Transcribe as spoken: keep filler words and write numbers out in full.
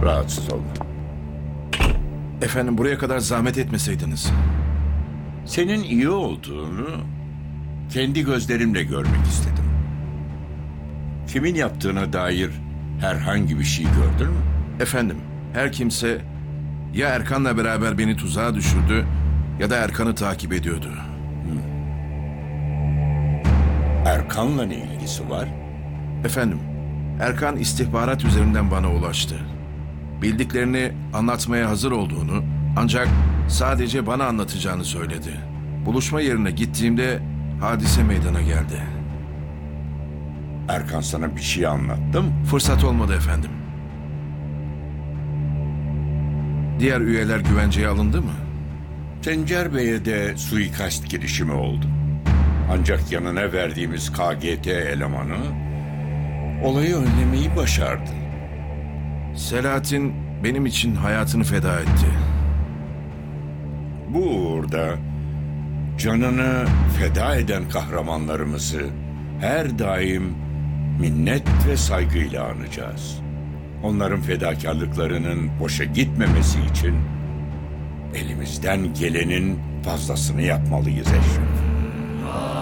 Rahatsız olma. Efendim, buraya kadar zahmet etmeseydiniz. Senin iyi olduğunu kendi gözlerimle görmek istedim. Kimin yaptığına dair herhangi bir şey gördün mü? Efendim, her kimse ya Erkan'la beraber beni tuzağa düşürdü ya da Erkan'ı takip ediyordu. Erkan'la ne ilgisi var? Efendim, Erkan istihbarat üzerinden bana ulaştı. Bildiklerini anlatmaya hazır olduğunu, ancak sadece bana anlatacağını söyledi. Buluşma yerine gittiğimde hadise meydana geldi. Erkan sana bir şey anlattı mı? Fırsat olmadı efendim. Diğer üyeler güvenceye alındı mı? Sencer Bey'e de suikast girişimi oldu. Ancak yanına verdiğimiz K G T elemanı olayı önlemeyi başardı. Selahattin benim için hayatını feda etti. Bu uğurda canını feda eden kahramanlarımızı her daim minnet ve saygıyla anacağız. Onların fedakarlıklarının boşa gitmemesi için elimizden gelenin fazlasını yapmalıyız Eşref.